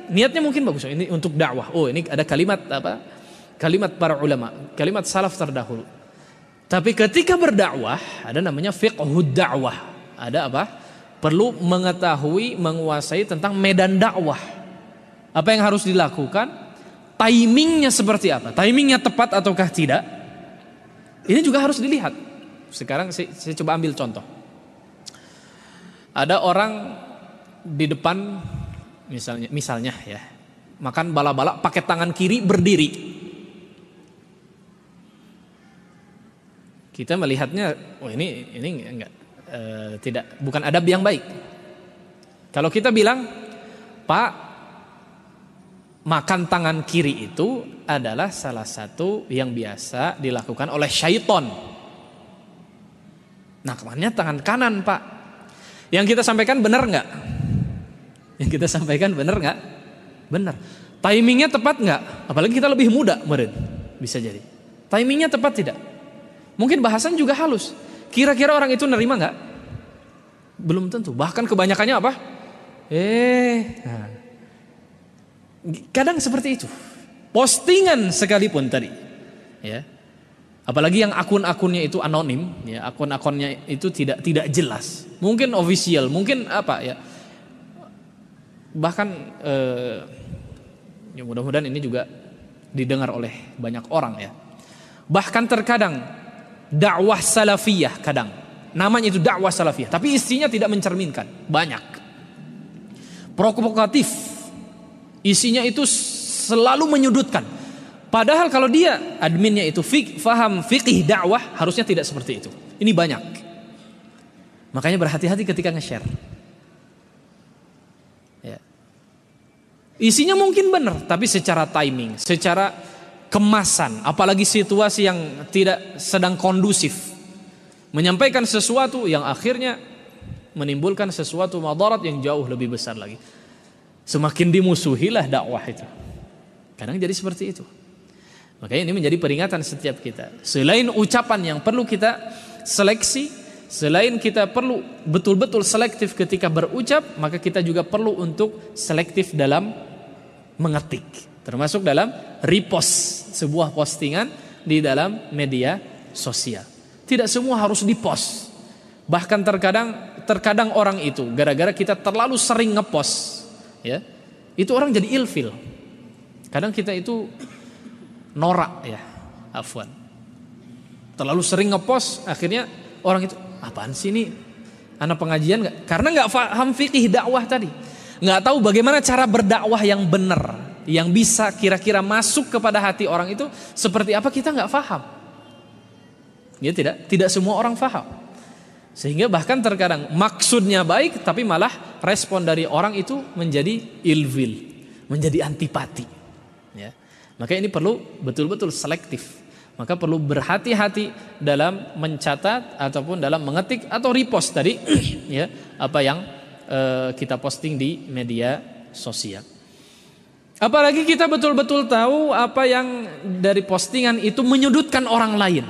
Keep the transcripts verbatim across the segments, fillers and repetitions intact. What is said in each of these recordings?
niatnya mungkin bagus, ini untuk dakwah. Oh, ini ada kalimat apa? Kalimat para ulama, kalimat salaf terdahulu. Tapi ketika berdakwah ada namanya fiqhud dakwah. Ada apa? Perlu mengetahui, menguasai tentang medan dakwah. Apa yang harus dilakukan? Timingnya seperti apa? Timingnya tepat ataukah tidak? Ini juga harus dilihat. Sekarang saya, saya coba ambil contoh. Ada orang di depan, misalnya, misalnya ya, makan bala-bala pakai tangan kiri berdiri. Kita melihatnya, oh ini ini enggak, e, tidak, bukan adab yang baik. Kalau kita bilang, Pak, makan tangan kiri itu adalah salah satu yang biasa dilakukan oleh syaiton. Nah, kemana tangan kanan, Pak? Yang kita sampaikan benar nggak? Yang kita sampaikan benar nggak? Benar. Timingnya tepat nggak? Apalagi kita lebih muda, meren. Bisa jadi. Timingnya tepat tidak? Mungkin bahasan juga halus. Kira-kira orang itu nerima nggak? Belum tentu. Bahkan kebanyakannya apa? Eh, nah. Kadang seperti itu. Postingan sekalipun tadi, ya. Apalagi yang akun-akunnya itu anonim, ya, akun-akunnya itu tidak tidak jelas. Mungkin official, mungkin apa ya. Bahkan eh, ya mudah-mudahan ini juga didengar oleh banyak orang ya. Bahkan terkadang dakwah salafiyah kadang. Namanya itu dakwah salafiyah, tapi isinya tidak mencerminkan. Banyak. Provokatif. Isinya itu selalu menyudutkan. Padahal kalau dia adminnya itu fik, faham fikih dakwah, harusnya tidak seperti itu. Ini banyak. Makanya berhati-hati ketika nge-share. Ya. Isinya mungkin benar, tapi secara timing, secara kemasan, apalagi situasi yang tidak sedang kondusif, menyampaikan sesuatu yang akhirnya menimbulkan sesuatu madarat yang jauh lebih besar lagi. Semakin dimusuhilah dakwah itu. Kadang jadi seperti itu. Makanya ini menjadi peringatan setiap kita. Selain ucapan yang perlu kita seleksi, selain kita perlu betul-betul selektif ketika berucap, maka kita juga perlu untuk selektif dalam mengetik. Termasuk dalam repost sebuah postingan di dalam media sosial. Tidak semua harus dipost. Bahkan terkadang terkadang orang itu gara-gara kita terlalu sering ngepost, ya, itu orang jadi ilfil. Kadang kita itu norak ya, afwan. Terlalu sering ngepost, akhirnya orang itu apaan sih ini? Anak pengajian nggak? Karena nggak paham fikih dakwah tadi, nggak tahu bagaimana cara berdakwah yang benar, yang bisa kira-kira masuk kepada hati orang itu seperti apa, kita nggak paham. Ya tidak, tidak semua orang paham. Sehingga bahkan terkadang maksudnya baik, tapi malah respon dari orang itu menjadi ilfil, menjadi antipati. Ya. Maka ini perlu betul-betul selektif. Maka perlu berhati-hati dalam mencatat ataupun dalam mengetik atau repost tadi, ya, apa yang uh, kita posting di media sosial. Apalagi kita betul-betul tahu apa yang dari postingan itu menyudutkan orang lain,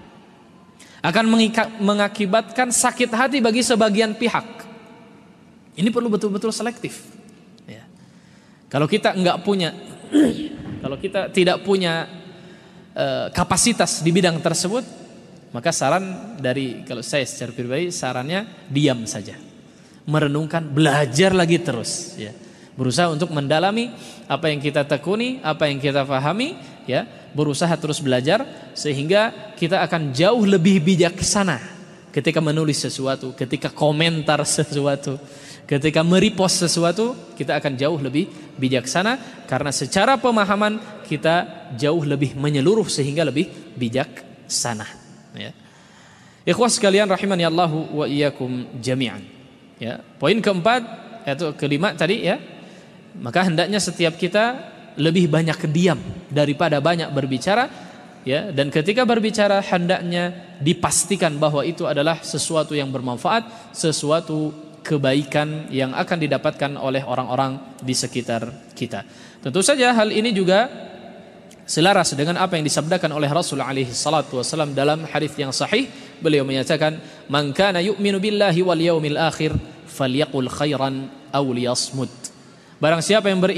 akan mengakibatkan sakit hati bagi sebagian pihak. Ini perlu betul-betul selektif. Ya. Kalau kita nggak punya Kalau kita tidak punya uh, kapasitas di bidang tersebut, maka saran dari, kalau saya secara pribadi, sarannya diam saja, merenungkan, belajar lagi terus, ya. Berusaha untuk mendalami apa yang kita tekuni, apa yang kita pahami, ya. Berusaha terus belajar sehingga kita akan jauh lebih bijaksana ketika menulis sesuatu, ketika komentar sesuatu, ketika merepost sesuatu, kita akan jauh lebih bijaksana karena secara pemahaman kita jauh lebih menyeluruh sehingga lebih bijaksana. Ya. Ikhwas sekalian rahimani Allahu wa iyyakum jami'an. Ya. Poin keempat atau kelima tadi, ya. Maka hendaknya setiap kita lebih banyak diam daripada banyak berbicara, ya. Dan ketika berbicara hendaknya dipastikan bahwa itu adalah sesuatu yang bermanfaat, sesuatu kebaikan yang akan didapatkan oleh orang-orang di sekitar kita. Tentu saja hal ini juga selaras dengan apa yang disabdakan oleh Rasul alaihi salatu wasallam dalam hadis yang sahih. Beliau menyatakan, "Man kana yu'minu billahi wal yaumil akhir falyaqul khairan aw liyasmut." Barang siapa yang beriman